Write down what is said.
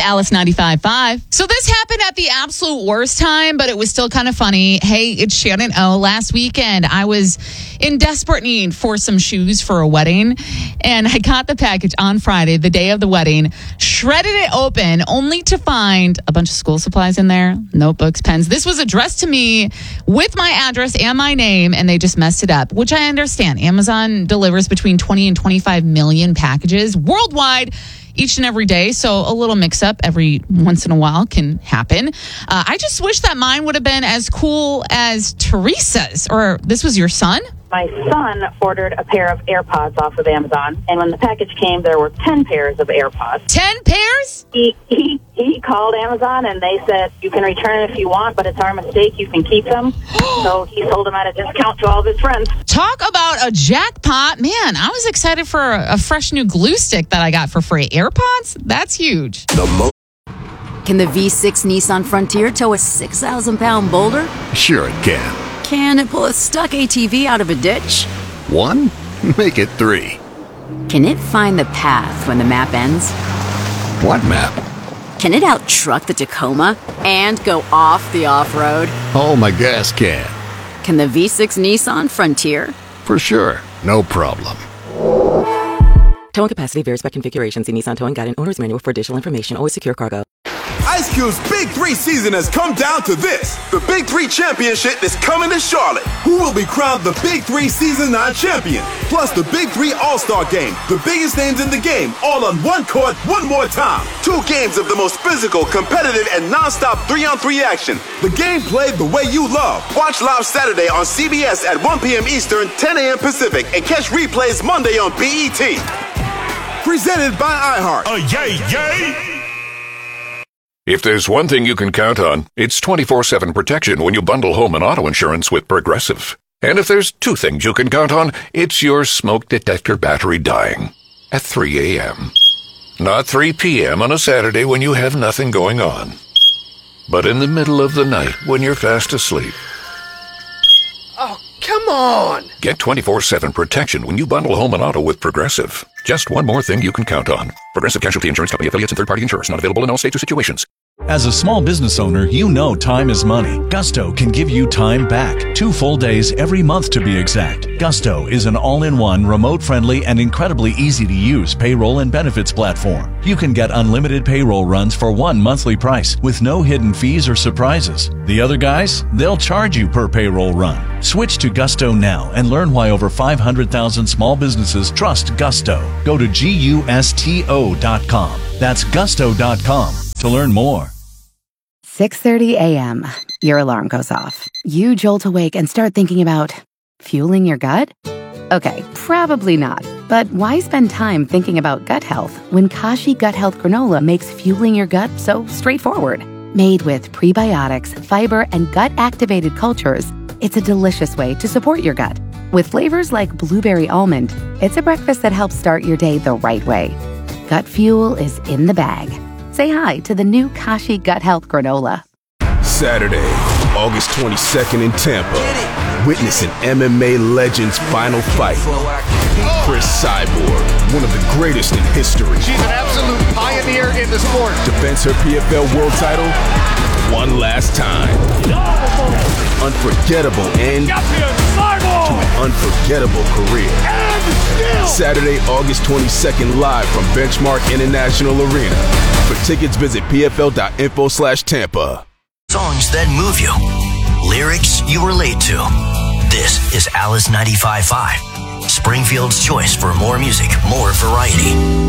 Alice 95.5. So this happened at the absolute worst time, but it was still kind of funny. Hey, it's Shannon O. Last weekend, I was in desperate need for some shoes for a wedding, and I got the package on Friday, the day of the wedding, shredded it open, only to find a bunch of school supplies in there, notebooks, pens. This was addressed to me with my address and my name, and they just messed it up, which I understand. Amazon delivers between 20 and 25 million packages worldwide each and every day, so a little mix-up every once in a while can happen. I just wish that mine would have been as cool as Teresa's. Or this was your son? My son ordered a pair of AirPods off of Amazon, and when the package came, there were 10 pairs of AirPods. 10 pairs? He called Amazon, and they said, you can return it if you want, but it's our mistake. You can keep them. So he sold them at a discount to all of his friends. Talk about a jackpot. Man, I was excited for a fresh new glue stick that I got for free. AirPods? That's huge. Can the V6 Nissan Frontier tow a 6,000-pound boulder? Sure it can. Can it pull a stuck ATV out of a ditch? 1? Make it 3. Can it find the path when the map ends? What map? Can it out-truck the Tacoma and go off the off-road? Oh, my gas can. Can the V6 Nissan Frontier? For sure. No problem. Towing capacity varies by configuration. See Nissan Towing Guide and Owner's Manual for additional information. Always secure cargo. Ice Cube's Big 3 season has come down to this. The Big 3 Championship is coming to Charlotte. Who will be crowned the Big 3 Season 9 champion? Plus the Big 3 All-Star Game. The biggest names in the game, all on one court, one more time. 2 games of the most physical, competitive, and non-stop 3-on-3 action. The game played the way you love. Watch live Saturday on CBS at 1 p.m. Eastern, 10 a.m. Pacific, and catch replays Monday on BET. Presented by iHeart. Yay! If there's one thing you can count on, it's 24/7 protection when you bundle home and auto insurance with Progressive. And if there's 2 things you can count on, it's your smoke detector battery dying at 3 a.m. Not 3 p.m. on a Saturday when you have nothing going on, but in the middle of the night when you're fast asleep. Oh, come on! Get 24/7 protection when you bundle home and auto with Progressive. Just one more thing you can count on. Progressive Casualty Insurance Company, affiliates, and third-party insurers. Not available in all states or situations. As a small business owner, you know time is money. Gusto can give you time back. 2 full days every month to be exact. Gusto is an all-in-one, remote-friendly, and incredibly easy-to-use payroll and benefits platform. You can get unlimited payroll runs for one monthly price with no hidden fees or surprises. The other guys, they'll charge you per payroll run. Switch to Gusto now and learn why over 500,000 small businesses trust Gusto. Go to GUSTO.com. That's Gusto.com to learn more. 6:30 a.m. Your alarm goes off. You jolt awake and start thinking about fueling your gut? Okay, probably not. But why spend time thinking about gut health when Kashi Gut Health Granola makes fueling your gut so straightforward? Made with prebiotics, fiber, and gut-activated cultures, it's a delicious way to support your gut. With flavors like blueberry almond, it's a breakfast that helps start your day the right way. Gut fuel is in the bag. Say hi to the new Kashi Gut Health Granola. Saturday, August 22nd in Tampa. Witness an MMA legend's final fight. Chris Cyborg, one of the greatest in history. She's an absolute pioneer in the sport. Defends her PFL world title one last time. Unforgettable end to an unforgettable career. Saturday, August 22nd, live from Benchmark International Arena. For tickets, visit pfl.info/Tampa. Songs that move you. Lyrics you relate to. This is Alice 95.5. Springfield's choice for more music, more variety.